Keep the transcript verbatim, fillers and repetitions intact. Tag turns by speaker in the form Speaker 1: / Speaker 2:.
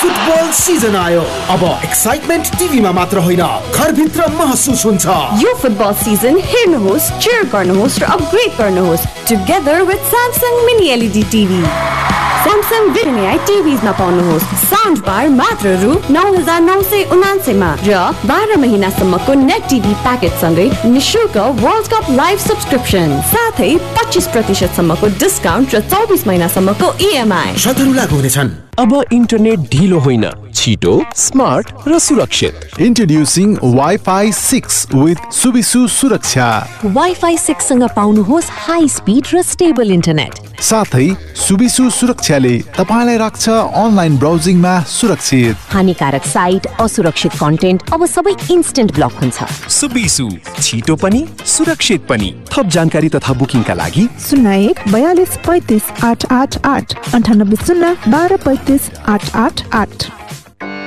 Speaker 1: Football season आयो। अब excitement टिभीमा मात्र होइन, घरभित्र महसुस हुन्छ।
Speaker 2: यो फुटबल सिजन हेर्नुहोस्, cheer गर्नुहोस् र अपग्रेड गर्नुहोस् together with Samsung Mini L E D T V। Samsung Vision A I T Vs मा पाउनुहोस् साउन्ड बार मात्र रु नौ हजार नौ सय उनान्सय मा र बाह्र महिनासम्मको नेट टिभी प्याकेज सँगै निशुल्क वर्ल्ड कप लाइभ सब्सक्रिप्सन, साथै पच्चीस प्रतिशत सम्मको डिस्काउन्ट र चौबिस महिनासम्मको इएमआई।
Speaker 1: शर्तहरू लागू हुनेछन्।
Speaker 3: अब इन्टरनेट ढिलो होइन, छिटो, स्मार्ट र सुरक्षित।
Speaker 4: Introducing Wi-Fi six with Subisu सुरक्षा।
Speaker 5: Wi-Fi six सँग पाउनुहोस् हाई स्पिड र स्टेबल इन्टरनेट।
Speaker 4: साथै सुबिसु सुरक्षाले तपाईलाई राख्छ अनलाइन ब्राउजिङमा सुरक्षित।
Speaker 5: हानिकारक साइट, असुरक्षित कन्टेन्ट अब सबै इन्स्टेन्ट ब्लक हुन्छ।
Speaker 3: सुबिसु, छिटो पनि सुरक्षित पनि। थप जानकारी तथा बुकिङका लागि
Speaker 6: शून्य एक बयालिस पैँतिस आठ आठ आठ अन्ठानब्बे शून्य बाह्र पैँतिस आठ आठ आठ।